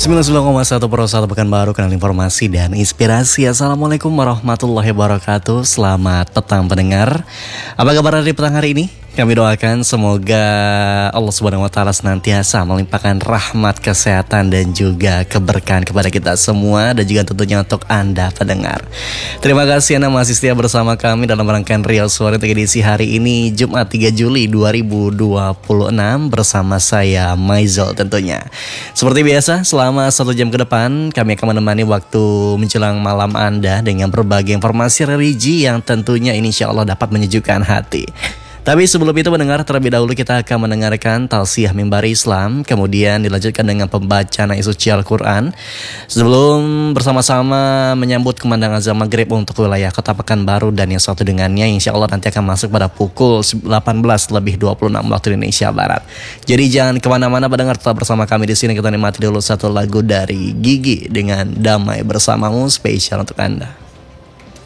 99,1 Pro 1 Pekanbaru, kenal informasi dan inspirasi. Assalamualaikum warahmatullahi wabarakatuh. Selamat petang pendengar. Apa kabar di petang hari ini? Kami doakan semoga Allah Subhanahu wa taala senantiasa melimpahkan rahmat, kesehatan dan juga keberkahan kepada kita semua, dan juga tentunya untuk Anda pendengar. Terima kasih Anda masih setia bersama kami dalam rangkaian Riau Suara untuk edisi hari ini Jumat 3 Juli 2026 bersama saya Maizal tentunya. Seperti biasa, selama 1 jam ke depan kami akan menemani waktu menjelang malam Anda dengan berbagai informasi religi yang tentunya ini insya Allah dapat menyejukkan hati. Tapi sebelum itu mendengar terlebih dahulu kita akan mendengarkan tausiah mimbar Islam, kemudian dilanjutkan dengan pembacaan ayat suci Al-Quran sebelum bersama-sama menyambut kumandang azan maghrib untuk wilayah Kota Pekanbaru dan yang satu dengannya, insya Allah nanti akan masuk pada pukul 18:26 waktu Indonesia Barat. Jadi jangan kemana-mana pendengar, tetap bersama kami di sini. Kita nikmati dulu satu lagu dari Gigi dengan Damai Bersamamu, spesial untuk Anda.